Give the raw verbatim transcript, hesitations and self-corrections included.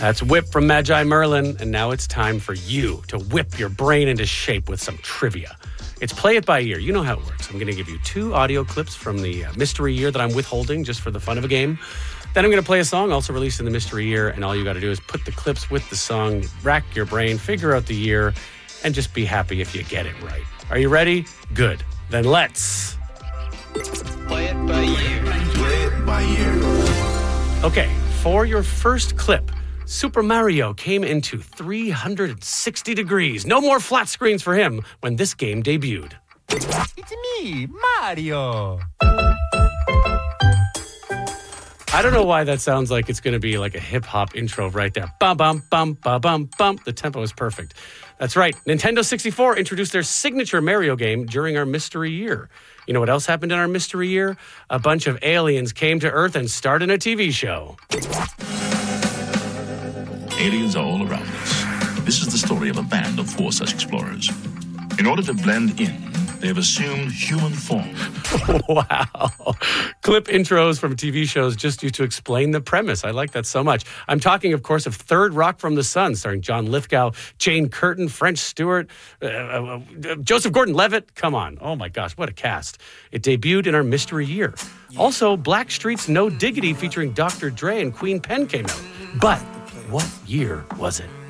That's Whip from Magi Merlin, and now it's time for you to whip your brain into shape with some trivia. It's play it by ear. You know how it works. I'm going to give you two audio clips from the uh, mystery year that I'm withholding just for the fun of a game. Then I'm going to play a song also released in the mystery year, and all you got to do is put the clips with the song, rack your brain, figure out the year, and just be happy if you get it right. Are you ready? Good. Then let's play it by ear. Play it by ear. Okay, for your first clip, Super Mario came into three hundred sixty degrees. No more flat screens for him when this game debuted. It's me, Mario. I don't know why that sounds like it's going to be like a hip-hop intro right there. Bum, bum, bum, bum, bum, bum. The tempo is perfect. That's right. Nintendo sixty-four introduced their signature Mario game during our mystery year. You know what else happened in our mystery year? A bunch of aliens came to Earth and starred in a T V show. Aliens are all around us. This is the story of a band of four such explorers. In order to blend in, they have assumed human form. Wow. Clip intros from T V shows just used to explain the premise. I like that so much. I'm talking, of course, of Third Rock from the Sun, starring John Lithgow, Jane Curtin, French Stewart, uh, uh, uh, Joseph Gordon-Levitt. Come on. Oh, my gosh, what a cast. It debuted in our mystery year. Also, Blackstreet's No Diggity featuring Doctor Dre and Queen Pen came out. But what year was it?